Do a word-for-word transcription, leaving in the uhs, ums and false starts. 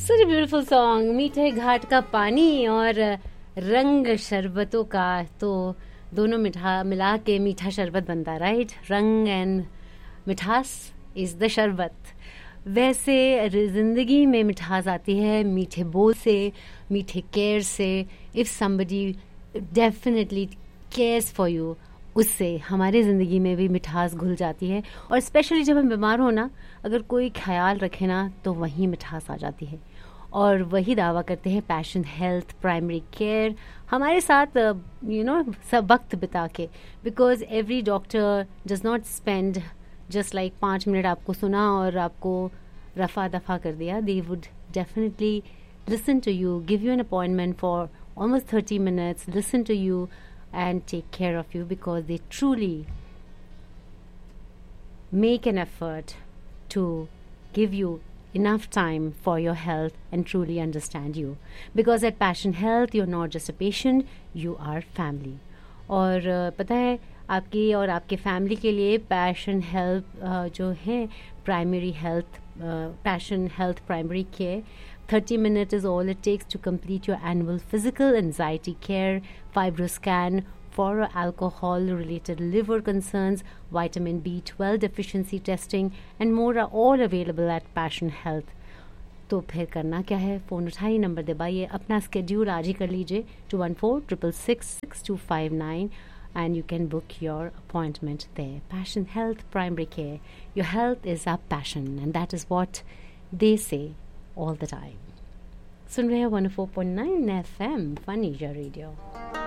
Such a beautiful song. मीठे घाट का पानी और रंग शरबतों का, तो दोनों मिठा मिला के मीठा शरबत बनता है, राइट? रंग एंड मिठास इज द शरबत. वैसे जिंदगी में मिठास आती है मीठे बोल से, मीठे केयर से. If somebody definitely cares for you, उससे हमारी ज़िंदगी में भी मिठास घुल जाती है. और स्पेशली जब हम बीमार हो ना, अगर कोई ख्याल रखे ना, तो वहीं मिठास आ जाती है. और वही दावा करते हैं पैशन हेल्थ प्राइमरी केयर हमारे साथ, यू नो, सब वक्त बिता के. Because every doctor does not spend just like पाँच मिनट आपको सुना और आपको रफा दफा कर दिया. They would definitely listen to you, give you an appointment for almost thirty minutes, listen to you and take care of you, because they truly make an effort to give you enough time for your health and truly understand you. Because at Passion Health, you're not just a patient, you are family. और uh, पता है आपकी और आपके family के लिए passion health uh, जो है primary health passion health primary care, thirty minutes is all it takes to complete your annual physical, anxiety care, fibroscan for alcohol related liver concerns, vitamin B twelve deficiency testing and more are all available at Passion Health. तो फिर करना क्या है, phone उठाइए, number दबाइए, अपना schedule आज ही कर लीजिए to one four triple six six to five nine and you can book your appointment there. Passion Health Primary Care. Your health is our passion and that is what they say all the time. सुन रहे हैं one oh four point nine F M Fun is your radio.